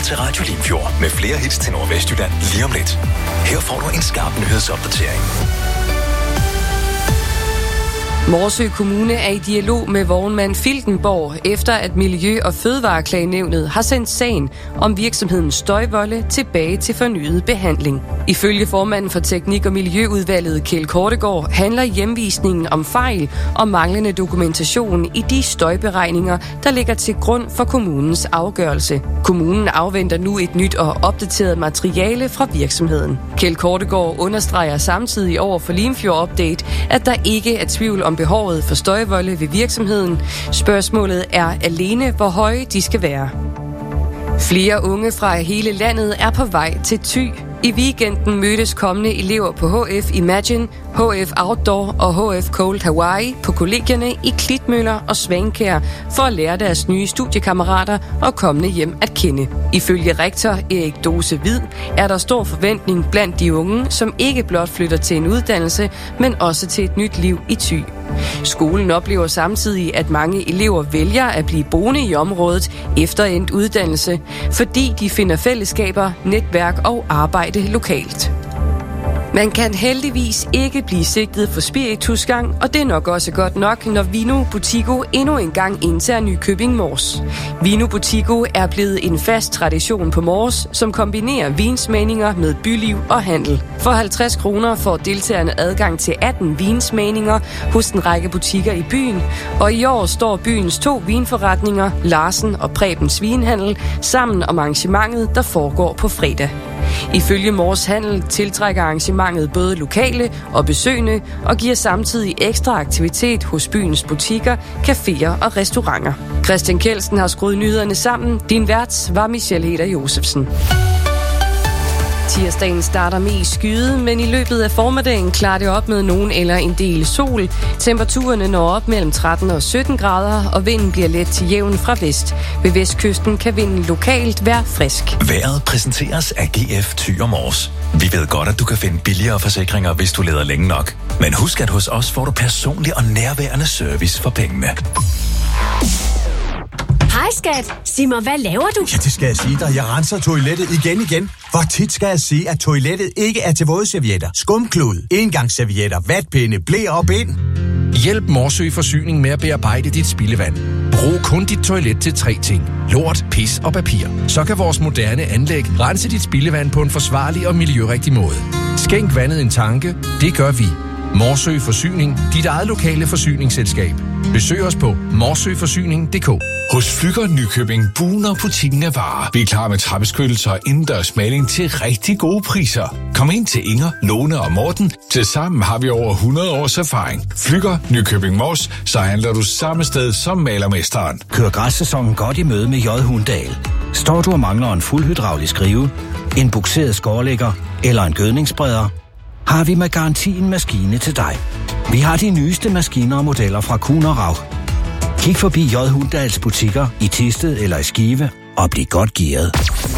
til Radio Limfjord med flere hits til Nordvestjylland lige om lidt. Her får du en skarp nyhedsopdatering. Morsø Kommune er i dialog med vognmand Filtenborg, efter at Miljø- og Fødevareklagenævnet har sendt sagen om virksomhedens støjvolde tilbage til fornyet behandling. Ifølge formanden for Teknik- og Miljøudvalget, Kjeld Kortegaard, handler hjemvisningen om fejl og manglende dokumentation i de støjberegninger, der ligger til grund for kommunens afgørelse. Kommunen afventer nu et nyt og opdateret materiale fra virksomheden. Kjeld Kortegaard understreger samtidig over for Limfjord Update, at der ikke er tvivl om behovet for støjvolde ved virksomheden. Spørgsmålet er alene, hvor høje de skal være. Flere unge fra hele landet er på vej til Thy. I weekenden mødtes kommende elever på HF Imagine, HF Outdoor og HF Cold Hawaii på kollegierne i Klitmøller og Svankær for at lære deres nye studiekammerater og kommende hjem at kende. Ifølge rektor Erik Dose Hvid er der stor forventning blandt de unge, som ikke blot flytter til en uddannelse, men også til et nyt liv i Thy. Skolen oplever samtidig, at mange elever vælger at blive boende i området efter endt uddannelse, fordi de finder fællesskaber, netværk og arbejde lokalt. Man kan heldigvis ikke blive sigtet for spiritusgang, og det er nok også godt nok, når Vino Butigo endnu en gang indtager Nykøbing Mors. Vino Butigo er blevet en fast tradition på Mors, som kombinerer vinsmagninger med byliv og handel. For 50 kroner får deltagerne adgang til 18 vinsmagninger hos en række butikker i byen, og i år står byens 2 vinforretninger, Larsen og Prebens Vinhandel, sammen om arrangementet, der foregår på fredag. Ifølge Mors Handel tiltrækker arrangementet både lokale og besøgende og giver samtidig ekstra aktivitet hos byens butikker, caféer og restauranter. Christian Kjeldsen har skruet nyhederne sammen. Din vært var Michelle Heder Josefsen. Tirsdagen starter mest skyet, men i løbet af formiddagen klarer det op med nogen eller en del sol. Temperaturerne når op mellem 13 og 17 grader, og vinden bliver let til jævn fra vest. Ved vestkysten kan vinden lokalt være frisk. Vejret præsenteres af GF Thy og Mors. Vi ved godt, at du kan finde billigere forsikringer, hvis du leder længe nok. Men husk, at hos os får du personlig og nærværende service for pengene. Hej skat, sig mig, hvad laver du? Ja, det skal jeg sige dig. Jeg renser toilettet igen. Hvor tit skal jeg sige, at toilettet ikke er til vådservietter, skumklud, engangsservietter, vatpinde, ble og bind? Hjælp Morsø Forsyning med at bearbejde dit spildevand. Brug kun dit toilet til 3 ting. Lort, pis og papir. Så kan vores moderne anlæg rense dit spildevand på en forsvarlig og miljørigtig måde. Skænk vandet en tanke. Det gør vi. Morsø Forsyning, dit eget lokale forsyningsselskab. Besøg os på morsøforsyning.dk. Hos Flügger Nykøbing buner butikken af varer. Vi er klar med trappeskyttelser og indendørs maling til rigtig gode priser. Kom ind til Inger, Lone og Morten. Tilsammen har vi over 100 års erfaring. Flügger Nykøbing Mors, så handler du samme sted som malermesteren. Kør græssæsonen godt i møde med J. Hundal. Står du og mangler en fuldhydraulisk skrive, en bukseret skårlægger eller en gødningsspreder, har vi med garanti en maskine til dig. Vi har de nyeste maskiner og modeller fra Kuhn & Rauch. Kig forbi J. Hundals butikker i Thisted eller i Skive og bliv godt gearet.